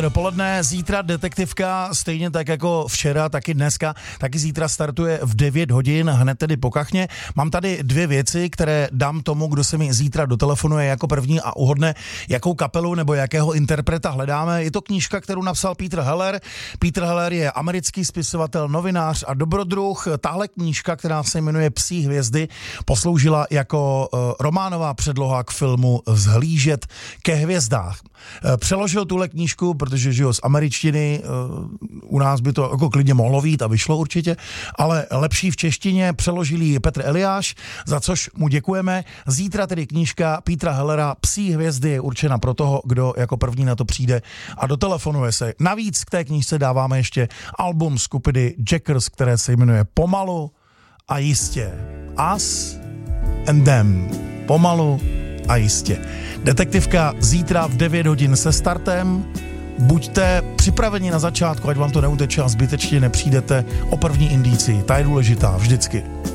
Dopoledne, zítra detektivka, stejně tak jako včera, taky dneska, taky zítra startuje v 9 hodin, hned tedy po kachně. Mám tady 2 věci, které dám tomu, kdo se mi zítra dotelefonuje jako první a uhodne, jakou kapelu nebo jakého interpreta hledáme. Je to knížka, kterou napsal Peter Heller. Peter Heller je americký spisovatel, novinář a dobrodruh. Tahle knížka, která se jmenuje Psí hvězdy, posloužila jako románová předloha k filmu Vzhlížet ke hvězdách. Přeložil tuhle knížku, protože žiju z američtiny, u nás by to jako klidně mohlo být a vyšlo určitě, ale lepší v češtině přeložil ji Petr Eliáš, za což mu děkujeme. Zítra tedy knížka Petra Hellera Psí hvězdy je určena pro toho, kdo jako první na to přijde a dotelefonuje se. Navíc k té knížce dáváme ještě album skupiny Jackers, které se jmenuje Pomalu a jistě. Us and Them. Pomalu a jistě. Detektivka zítra v 9 hodin se startem. Buďte připraveni na začátku, ať vám to neuteče a zbytečně nepřijdete o první indici. Ta je důležitá vždycky.